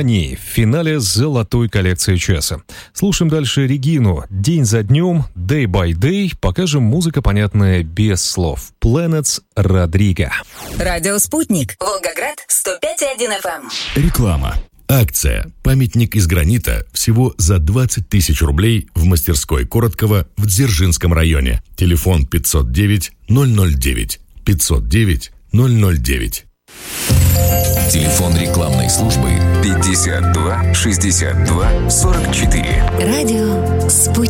Мани в финале золотой коллекции часа. Слушаем дальше Регину. День за днем, Day by Day. Покажем музыка, понятная без слов. Planets Родриго. Радио «Спутник». Волгоград, 105,1 FM. Реклама. Акция «Памятник из гранита» всего за 20 тысяч рублей в мастерской Короткова в Дзержинском районе. Телефон 509-009. 509-009. Телефон рекламной службы 52 62 44. Радио «Спутник».